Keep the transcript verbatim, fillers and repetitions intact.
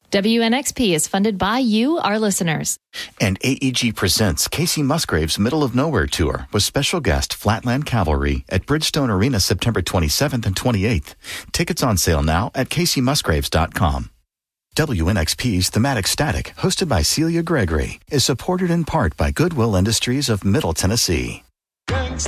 W N X P is funded by you, our listeners. And A E G presents Casey Musgrave's Middle of Nowhere Tour with special guest Flatland Cavalry at Bridgestone Arena September twenty-seventh and twenty-eighth. Tickets on sale now at casey musgraves dot com. W N X P's Thematic Static, hosted by Celia Gregory, is supported in part by Goodwill Industries of Middle Tennessee.